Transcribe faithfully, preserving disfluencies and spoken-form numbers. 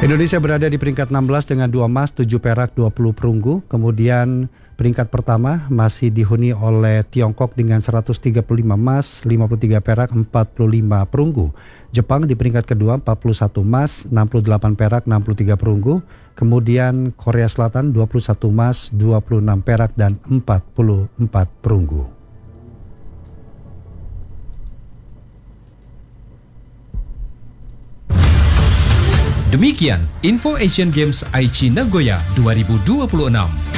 Indonesia berada di peringkat enam belas dengan dua emas, tujuh perak, dua puluh perunggu. Kemudian peringkat pertama masih dihuni oleh Tiongkok dengan seratus tiga puluh lima emas, lima puluh tiga perak, empat puluh lima perunggu. Jepang di peringkat kedua empat puluh satu emas, enam puluh delapan perak, enam puluh tiga perunggu. Kemudian Korea Selatan dua puluh satu emas, dua puluh enam perak dan empat puluh empat perunggu. Demikian info Asian Games Aichi Nagoya dua ribu dua puluh enam.